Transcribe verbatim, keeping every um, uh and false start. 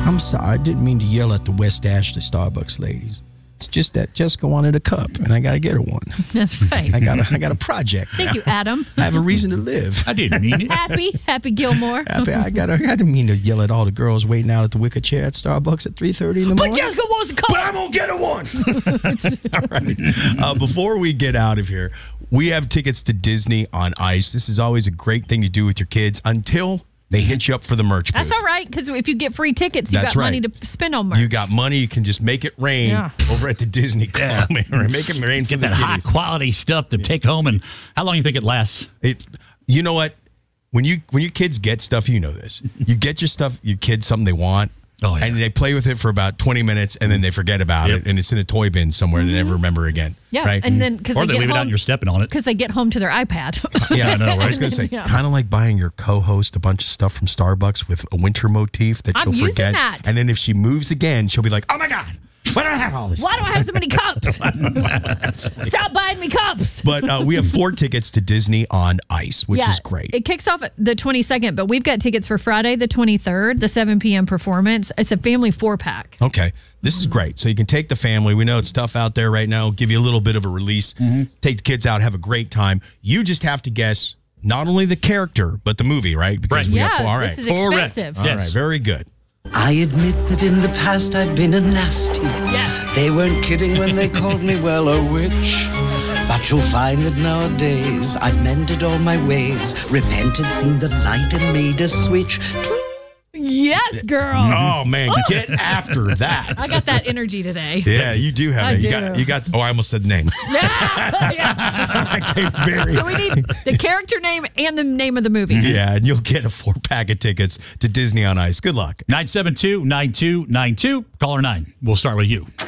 I'm sorry, I didn't mean to yell at the West Ashley Starbucks ladies. It's just that Jessica wanted a cup, and I gotta get her one. That's right. I got a, I got a project. Thank you, Adam. I have a reason to live. I didn't mean it. Happy, Happy Gilmore. Happy, I got. I didn't mean to yell at all the girls waiting out at the wicker chair at Starbucks at three thirty in the But morning. Jessica wants a cup. But I'm gonna get her one. All right. Uh, before we get out of here, we have tickets to Disney on Ice. This is always a great thing to do with your kids until they hit you up for the merch booth. That's all right, because if you get free tickets, you That's got right. money to spend on merch. You got money. You can just make it rain Yeah. over at the Disney Club. Yeah. Make it rain for Get the that high kiddies. quality stuff to take home. And how long do you think it lasts? It, you know what? When you when your kids get stuff, you know this. You get your stuff, your kids something they want, Oh, yeah. and they play with it for about twenty minutes, and then they forget about Yep. it, and it's in a toy bin somewhere. and They never remember again. yeah, right? and then because Or they, they get leave it out home, and you're stepping on it. because they get home to their iPad. Yeah, I know. I was going to say, Yeah. kind of like buying your co-host a bunch of stuff from Starbucks with a winter motif that I'm she'll using forget. that. And then if she moves again, she'll be like, oh my God, why do I have all this Why stuff? do I have so many cups? Stop buying me cups. But uh, we have four tickets to Disney on Ice, which yeah, is great. It kicks off the twenty-second, but we've got tickets for Friday the twenty-third, the seven p.m. performance. It's a family four-pack. Okay. This is great. So you can take the family. We know it's tough out there right now. Give you a little bit of a release. Take the kids out, have a great time. You just have to guess not only the character, but the movie, right? Because Right. we Yeah, have four. All right. this is Correct. expensive. All Yes. right. Very good. I admit that in the past I've been a nasty. Yes. They weren't kidding when they called me, well, a witch. But you'll find that nowadays I've mended all my ways, repented, seen the light, and made a switch. Yes, girl. Oh, man. Get after that. I got that energy today. Yeah, you do have I it. You do. got, you got, oh, I almost said the name. Yeah. I came very. So we need the character name and the name of the movie. Yeah, and you'll get a four pack of tickets to Disney on Ice. Good luck. nine seven two, nine two nine two. Caller nine. We'll start with you.